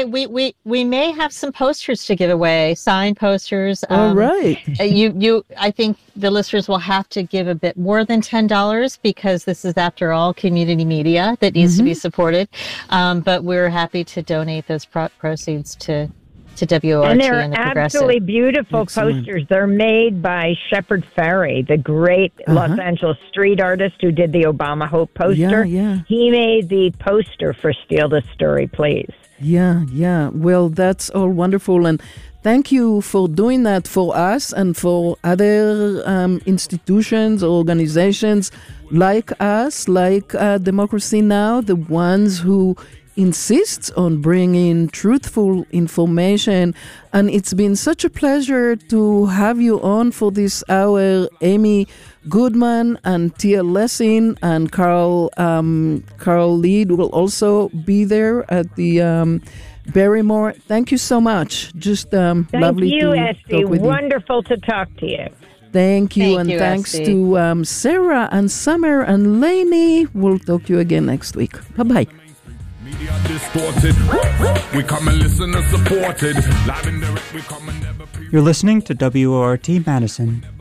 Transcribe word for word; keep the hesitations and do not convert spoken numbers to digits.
we, we, we may have some posters to give away, signed posters. All um, right. you, you, I think the listeners will have to give a bit more than ten dollars because this is, after all, community media that needs mm-hmm. to be supported. Um, but we're happy to donate those pro- proceeds to to W O R T and, they're and the absolutely beautiful Excellent. posters. They're made by Shepard Fairey, the great uh-huh. Los Angeles street artist who did the Obama Hope poster. Yeah, yeah. He made the poster for Steal the Story, Please. Yeah, yeah. Well, that's all wonderful. And thank you for doing that for us and for other um, institutions, organizations like us, like uh, Democracy Now!, the ones who insists on bringing truthful information. And it's been such a pleasure to have you on for this hour, Amy Goodman and Tia Lessing, and Carl um, Carl Lead will also be there at the um, Barrymore. Thank you so much. Just um, Thank lovely you, to Esty. talk with Wonderful you. to talk to you. Thank you, Thank and you, thanks Esty. to um, Sarah and Summer and Lainey. We'll talk to you again next week. Bye-bye. Media distorted. We come and listen and supported. Live and direct, we come and never pre- You're listening to W O R T Madison.